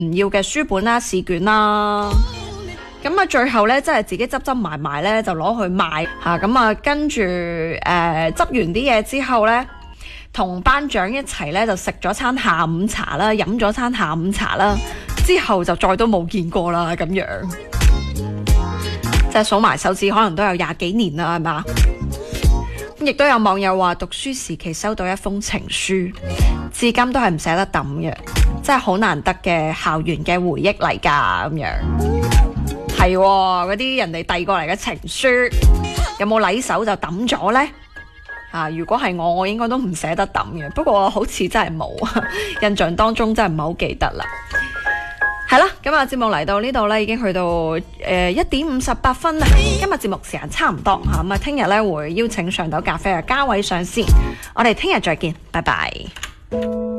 唔要嘅書本啦、試卷啦。咁啊，最後咧，真係自己執埋埋咧，就攞去賣嚇。咁啊，跟住執完啲嘢之後咧，同班長一齊咧就食咗餐下午茶啦，飲咗餐下午茶啦，之後就再都冇見過啦，咁樣。即係數埋手指，可能都有20幾年啦，係嘛？亦都有網友話，讀書時期收到一封情書，至今都係唔捨得抌嘅，真係好難得嘅校園嘅回憶嚟㗎，咁樣。係嗰啲人哋遞過嚟嘅情書，有冇禮手就抌咗呢？如果係我應該都唔捨得抌嘅，不過好似真係冇，印象當中真係唔係好記得啦。係啦，咁啊節目嚟到呢度呢，已經去到1點58分啦。今日節目時間差唔多嚇，咁啊聽日呢會邀請上斗咖啡嘅嘉偉上線，我哋聽日再見，拜拜。